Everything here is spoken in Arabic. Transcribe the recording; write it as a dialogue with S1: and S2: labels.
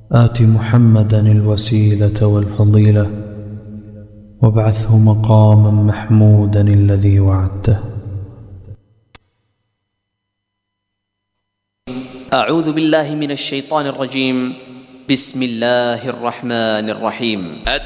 S1: آت محمدا الوسيلة والفضيلة وابعثه مقاما محمودا الذي وعدته.
S2: أعوذ بالله من الشيطان الرجيم. بسم الله الرحمن الرحيم.